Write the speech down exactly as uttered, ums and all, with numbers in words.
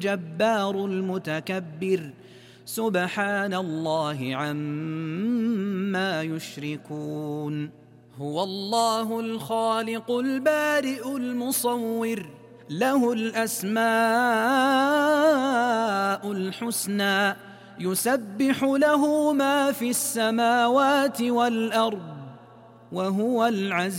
الجبار المتكبر سبحان الله عما يشركون. هو الله الخالق البارئ المصور له الأسماء الحسنى يسبح له ما في السماوات والأرض وهو العزيز